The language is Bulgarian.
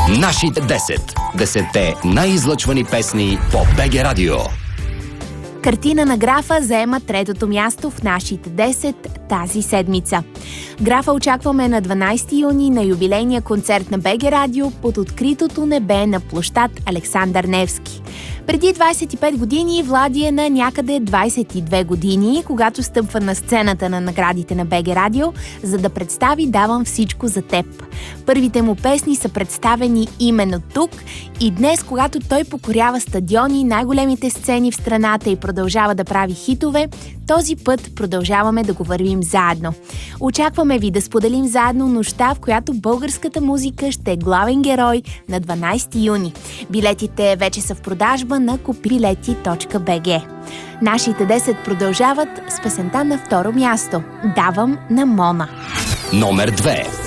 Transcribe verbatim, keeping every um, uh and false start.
Нашите десет. Десетте най-излъчвани песни по БГ Радио. Картина на Графа заема третото място в нашите десет тази седмица. Графа очакваме на дванайсети юни на юбилейния концерт на БГ Радио под откритото небе на площад Александър Невски. Преди двайсет и пет години Влади е на някъде двайсет и две години, когато стъпва на сцената на наградите на БГ Радио, за да представи "Давам всичко за теб". Първите му песни са представени именно тук и днес, когато той покорява стадиони, най-големите сцени в страната и продължава да прави хитове, този път продължаваме да го вървим заедно. Очакваме ви да споделим заедно нощта, в която българската музика ще е главен герой на дванайсети юни. Билетите вече са в продажба на купилети точка би джи. Нашите десет продължават с песента на второ място. "Давам" на Мона. Номер две.